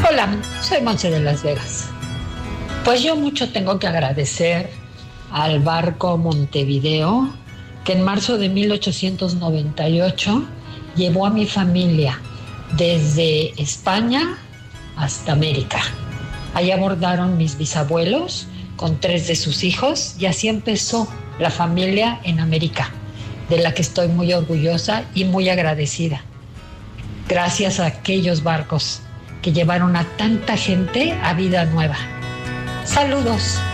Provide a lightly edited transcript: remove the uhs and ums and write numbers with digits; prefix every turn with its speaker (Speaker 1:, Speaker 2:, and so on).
Speaker 1: Hola, soy Monse de Las Vegas. Pues yo mucho tengo que agradecer al barco Montevideo, que en marzo de 1898 llevó a mi familia desde España hasta América. Allá abordaron mis bisabuelos con 3 de sus hijos y así empezó la familia en América, de la que estoy muy orgullosa y muy agradecida. Gracias a aquellos barcos que llevaron a tanta gente a vida nueva. Saludos.